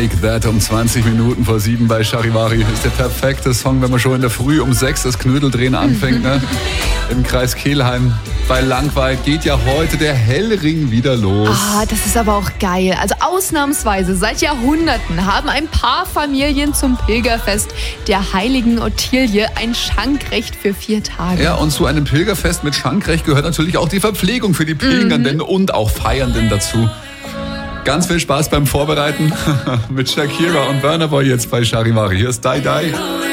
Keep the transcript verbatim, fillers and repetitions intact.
Take That um zwanzig Minuten vor sieben bei Charivari. Ist der perfekte Song, wenn man schon in der Früh um sechs das Knödeldrehen anfängt. Ne? Im Kreis Kelheim bei Langweid geht ja heute der Hellring wieder los. Ah, das ist aber auch geil. Also ausnahmsweise seit Jahrhunderten haben ein paar Familien zum Pilgerfest der heiligen Ottilie ein Schankrecht für vier Tage. Ja, und zu einem Pilgerfest mit Schankrecht gehört natürlich auch die Verpflegung für die Pilgernden mhm. und auch Feiernden dazu. Ganz viel Spaß beim Vorbereiten mit Shakira und Burna Boy jetzt bei Charivari. Hier ist Die Die.